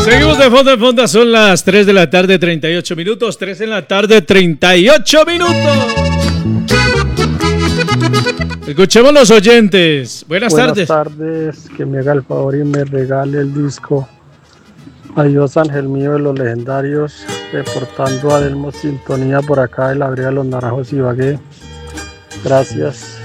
Seguimos de fondo en fondo, son las 3 de la tarde, 38 minutos. 3 de la tarde, 38 minutos. Escuchemos los oyentes. Buenas tardes. Buenas tardes, que me haga el favor y me regale el disco Adiós Ángel Mío de los Legendarios, reportando a Delmo Sintonía por acá de la Brea de los Naranjos Ibagué. Gracias.